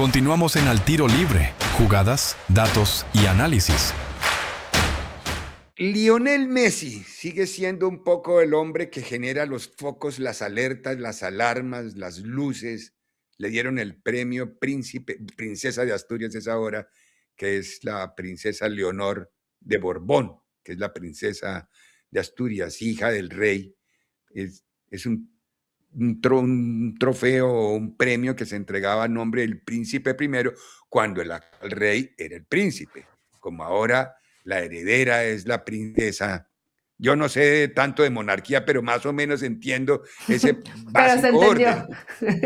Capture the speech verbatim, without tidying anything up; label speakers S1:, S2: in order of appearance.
S1: Continuamos en Al Tiro Libre, jugadas, datos y análisis.
S2: Lionel Messi sigue siendo un poco el hombre que genera los focos, las alertas, las alarmas, las luces. Le dieron el premio Príncipe, Princesa de Asturias es ahora, que es la princesa Leonor de Borbón, que es la princesa de Asturias, hija del rey. Es, es un, un, tro, un trofeo o un premio que se entregaba a nombre del príncipe primero cuando el actual rey era el príncipe. Como ahora la heredera es la princesa. Yo no sé tanto de monarquía, pero más o menos entiendo ese básico orden.